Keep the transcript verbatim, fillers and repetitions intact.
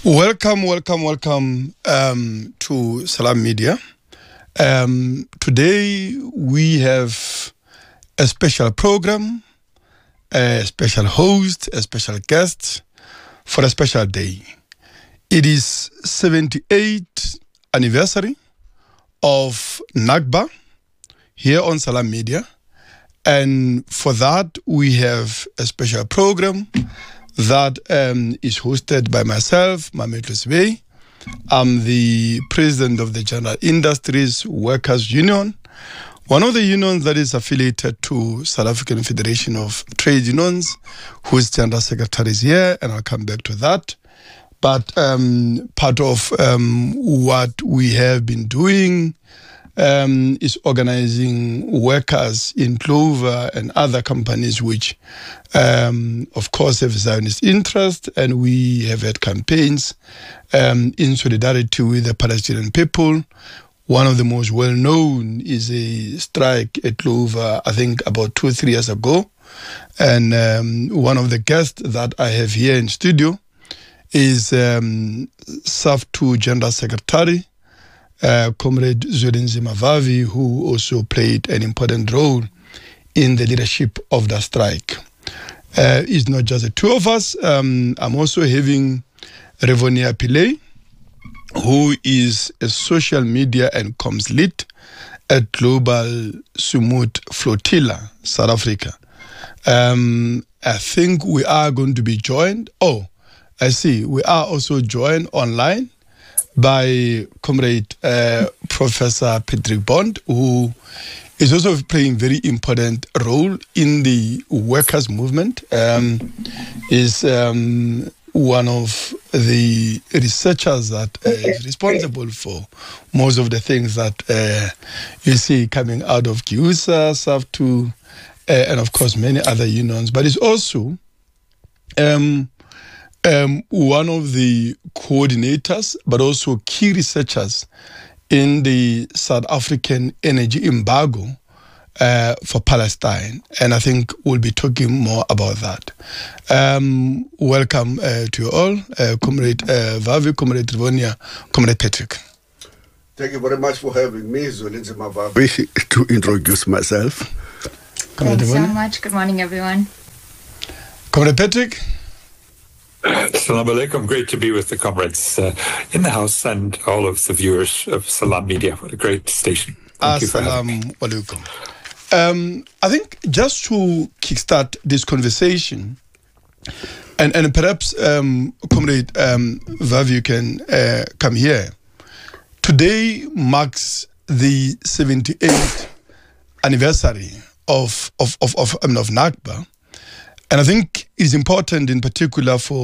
Welcome, welcome, welcome um, to Salam Media. Um, today we have a special program, a special host, a special guest for a special day. It is seventy-eighth anniversary of Nakba here on Salam Media. And for that, we have a special program that um, is hosted by myself, Mamet Luswey. I'm the president of the General Industries Workers Union, one of the unions that is affiliated to South African Federation of Trade Unions, whose general secretary is here, and I'll come back to that. But um, part of um, what we have been doing Um, is organizing workers in Clover and other companies which, um, of course, have Zionist interest, and we have had campaigns um, in solidarity with the Palestinian people. One of the most well-known is a strike at Clover, I think about two or three years ago. And um, one of the guests that I have here in studio is um, S A F two General Secretary, Uh, Comrade Zwelinzima Vavi, who also played an important role in the leadership of the strike. Uh, it's not just the two of us. Um, I'm also having Revonia Pillay, who is a social media and comms lead at Global Sumut Flotilla, South Africa. Um, I think we are going to be joined. Oh, I see. We are also joined online by Comrade uh, Professor Patrick Bond, who is also playing a very important role in the workers' movement. Um, is um, one of the researchers that uh, is responsible for most of the things that uh, you see coming out of GIUSA, S A F two, uh, and of course many other unions. But it's also um, Um, one of the coordinators, but also key researchers in the South African energy embargo uh, for Palestine. And I think we'll be talking more about that. Um, welcome uh, to you all, uh, Comrade uh, Vavi, Comrade Revonia, Comrade Patrick. Thank you very much for having me, Zwelinzima Vavi, to introduce myself. Thank you so much. Good morning, everyone. Comrade Patrick. Assalamu alaikum. Great to be with the comrades uh, in the house and all of the viewers of Salam Media. What a great station. Thank you for having me. Assalamu alaikum. Um, I think just to kickstart this conversation, and, and perhaps um, Comrade um, Vavi, you can uh, come here. Today marks the seventy-eighth anniversary of of of of, I mean, of Nakba, and I think it's important in particular for